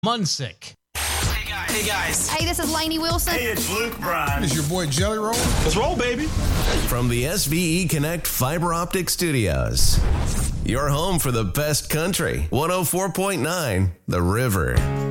Munsick. Hey guys. Hey, this is Lainey Wilson. Hey, it's Luke Bryan. It's your boy Jelly Roll. Let's roll, baby. From the SVE Connect Fiber Optic Studios, your home for the best country. 104.9 The River.